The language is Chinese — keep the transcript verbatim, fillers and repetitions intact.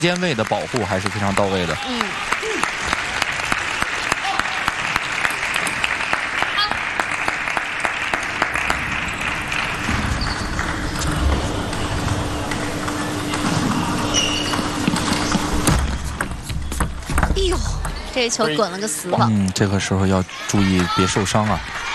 间位的保护还是非常到位的。 嗯。哎呦，这球滚了个死网。 嗯，这个时候要注意别受伤啊。